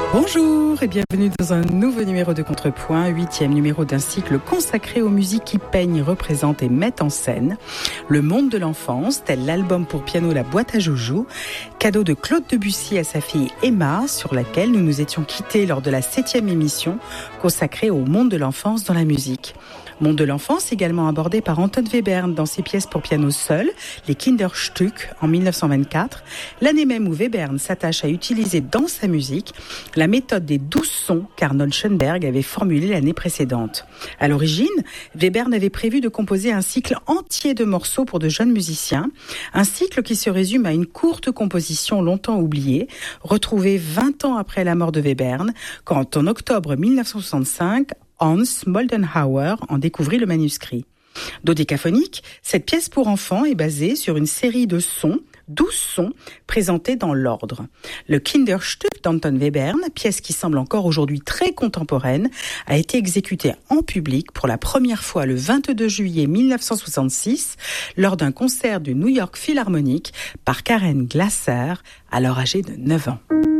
Bonjour et bienvenue dans un nouveau numéro de Contrepoint, 8e numéro d'un cycle consacré aux musiques qui peignent, représentent et mettent en scène le monde de l'enfance, tel l'album pour piano La Boîte à Joujou, cadeau de Claude Debussy à sa fille Emma, sur laquelle nous nous étions quittés lors de la 7e émission consacrée au monde de l'enfance dans la musique. Monde de l'enfance également abordé par Anton Webern dans ses pièces pour piano seul, les Kinderstück en 1924, l'année même où Webern s'attache à utiliser dans sa musique la méthode des 12 sons qu'Arnold Schoenberg avait formulée l'année précédente. À l'origine, Webern avait prévu de composer un cycle entier de morceaux pour de jeunes musiciens, un cycle qui se résume à une courte composition longtemps oubliée, retrouvée 20 ans après la mort de Webern, quand en octobre 1965, Hans Moldenhauer en découvrit le manuscrit. Dodécaphonique, cette pièce pour enfants est basée sur une série de sons, 12 sons, présentés dans l'ordre. Le Kinderstück d'Anton Webern, pièce qui semble encore aujourd'hui très contemporaine, a été exécutée en public pour la première fois le 22 juillet 1966 lors d'un concert du New York Philharmonic par Karen Glasser, alors âgée de 9 ans.